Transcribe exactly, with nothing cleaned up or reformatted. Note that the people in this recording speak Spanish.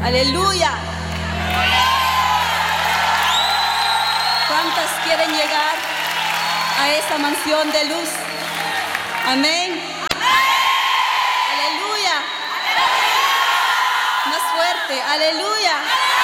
Aleluya. ¿Cuántas quieren llegar a esa mansión de luz? Amén. Aleluya. Más fuerte. Aleluya.